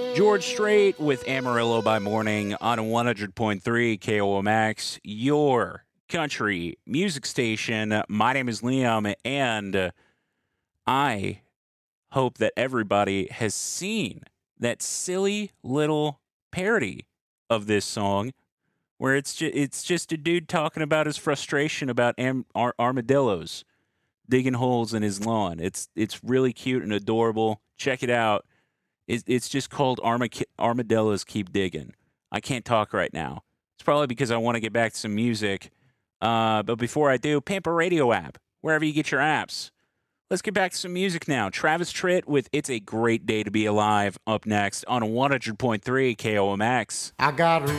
George Strait with Amarillo by Morning on 100.3 KOMX, your country music station. My name is Liam, and I hope that everybody has seen that silly little parody of this song where it's just a dude talking about his frustration about armadillos digging holes in his lawn. It's really cute and adorable. Check it out. It's just called Armadillos Keep Digging. I can't talk right now. It's probably because I want to get back to some music. But before I do, Pamper Radio app, wherever you get your apps. Let's get back to some music now. Travis Tritt with It's a Great Day to Be Alive up next on 100.3 KOMX. I got a